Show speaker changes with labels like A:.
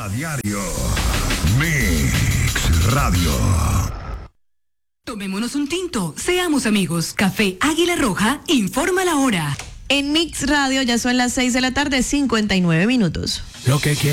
A: A diario. Mix Radio.
B: Tomémonos un tinto, seamos amigos. Café Águila Roja informa la hora.
C: En Mix Radio ya son las 6 de la tarde, 59 minutos.
D: Lo que quiero.